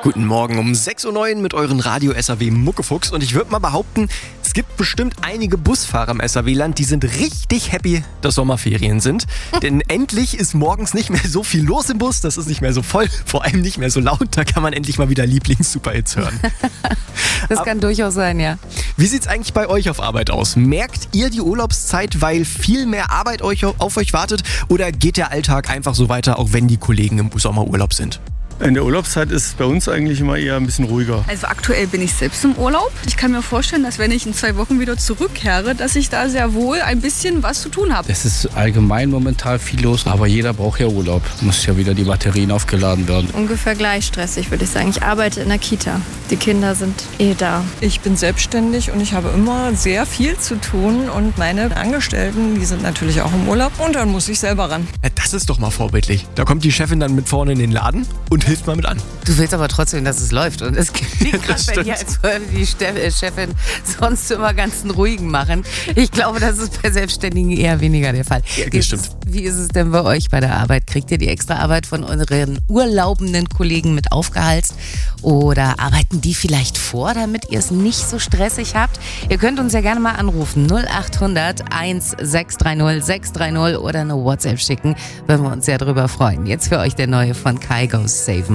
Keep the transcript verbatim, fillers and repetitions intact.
Guten Morgen um sechs Uhr neun mit euren Radio-S A W Muckefuchs. Und ich würde mal behaupten, es gibt bestimmt einige Busfahrer im S A W-Land, die sind richtig happy, dass Sommerferien sind. Denn endlich ist morgens nicht mehr so viel los im Bus, das ist nicht mehr so voll, vor allem nicht mehr so laut. Da kann man endlich mal wieder Lieblings-Superhits hören. Das kann Aber, durchaus sein, ja. Wie sieht's eigentlich bei euch auf Arbeit aus? Merkt ihr die Urlaubszeit, weil viel mehr Arbeit euch auf euch wartet? Oder geht der Alltag einfach so weiter, auch wenn die Kollegen im Sommerurlaub sind? In der Urlaubszeit ist bei uns eigentlich immer eher ein bisschen ruhiger. Also aktuell bin ich selbst im Urlaub. Ich kann mir vorstellen, dass wenn ich in zwei Wochen wieder zurückkehre, dass ich da sehr wohl ein bisschen was zu tun habe. Es ist allgemein momentan viel los, aber jeder braucht ja Urlaub. Muss ja wieder die Batterien aufgeladen werden. Ungefähr gleich stressig, würde ich sagen. Ich arbeite in der Kita. Die Kinder sind eh da. Ich bin selbstständig und ich habe immer sehr viel zu tun. Und meine Angestellten, die sind natürlich auch im Urlaub. Und dann muss ich selber ran. Ja, das ist doch mal vorbildlich. Da kommt die Chefin dann mit vorne in den Laden und hilft mal mit an. Du willst aber trotzdem, dass es läuft. Und es klingt gerade bei dir, als würde die Chefin sonst immer ganz einen ruhigen machen. Ich glaube, das ist bei Selbstständigen eher weniger der Fall. Ja, das stimmt. Wie ist es denn bei euch bei der Arbeit? Kriegt ihr die extra Arbeit von euren urlaubenden Kollegen mit aufgehalst? Oder arbeiten die vielleicht vor, damit ihr es nicht so stressig habt? Ihr könnt uns ja gerne mal anrufen. null acht hundert eins sechs drei null sechs drei null oder eine WhatsApp schicken. Würden wir uns sehr drüber freuen. Jetzt für euch der neue von Kygo, Save